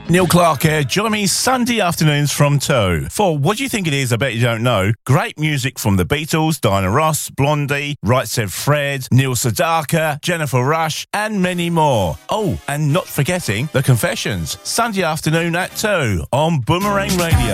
Neil Clark here. Join me Sunday afternoons from 2 for What Do You Think It Is? I Bet You Don't Know. Great music from the Beatles, Diana Ross, Blondie, Right Said Fred, Neil Sedaka, Jennifer Rush, and many more. Oh, and not forgetting The Confessions. Sunday afternoon at 2 on Boomerang Radio.